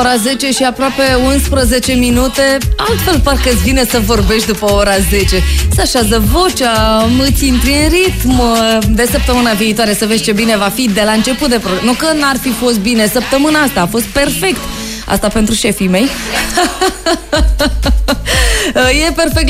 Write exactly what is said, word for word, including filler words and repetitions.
Ora zece și aproape unsprezece minute. Altfel parcă-ți vine să vorbești după ora zece. Se așează vocea, îți intri în ritm. De săptămâna viitoare să vezi ce bine va fi de la început de program. Nu că n-ar fi fost bine, săptămâna asta a fost perfect. Asta pentru șefii mei. E perfect.